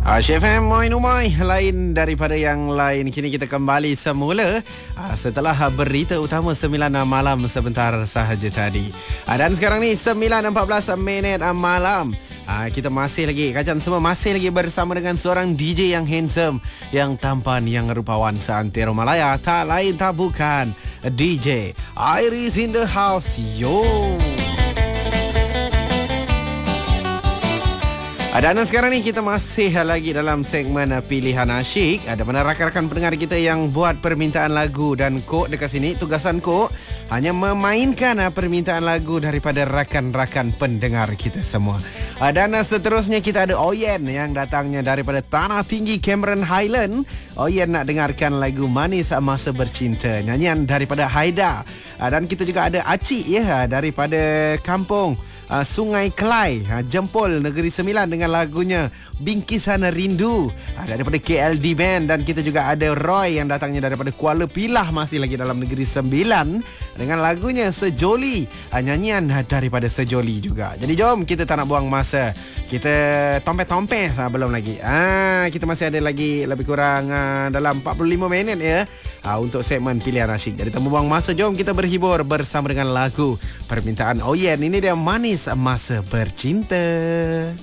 Chef M, Moin Umai, lain daripada yang lain. Kini kita kembali semula setelah berita utama 9 malam sebentar sahaja tadi. Dan sekarang ni 9.14 minit malam. Kita masih lagi, kacan semua masih lagi bersama dengan seorang DJ yang handsome, yang tampan, yang rupawan seantero Malaya. Tak lain tak bukan DJ Iris in the house. Yo. Dan sekarang ni kita masih lagi dalam segmen pilihan asyik. Ada mana rakan-rakan pendengar kita yang buat permintaan lagu, dan Kok dekat sini tugasan Kok hanya memainkan permintaan lagu daripada rakan-rakan pendengar kita semua. Dan seterusnya kita ada Oyen yang datangnya daripada Tanah Tinggi Cameron Highland. Oyen nak dengarkan lagu Manis Masa Bercinta, nyanyian daripada Haida. Dan kita juga ada Acik daripada kampung Sungai Kelai, Jempol, Negeri Sembilan dengan lagunya Bingkisan Rindu daripada KLD Band. Dan kita juga ada Roy yang datangnya daripada Kuala Pilah, masih lagi dalam Negeri Sembilan, dengan lagunya Sejoli, nyanyian daripada Sejoli juga. Jadi jom, kita tak nak buang masa, kita tompeh-tompeh belum lagi. Kita masih ada lagi lebih kurang dalam 45 minit untuk segmen pilihan asyik. Jadi tanpa buang masa, jom kita berhibur bersama dengan lagu permintaan Oyen. Ini dia Manis Masa Bercinta.